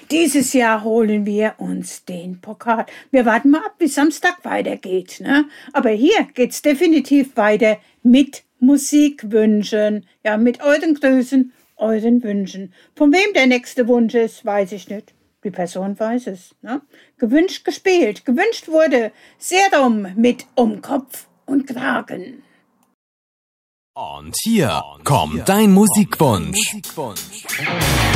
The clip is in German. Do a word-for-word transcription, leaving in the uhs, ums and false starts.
Dieses Jahr holen wir uns den Pokal. Wir warten mal ab, wie Samstag weitergeht, ne? Aber hier geht's definitiv weiter mit Musikwünschen. Ja, mit euren Grüßen, euren Wünschen. Von wem der nächste Wunsch ist, weiß ich nicht. Die Person weiß es, ne? Gewünscht, gespielt. Gewünscht wurde Serum mit Um Kopf und Kragen. Und hier kommt dein Musikwunsch.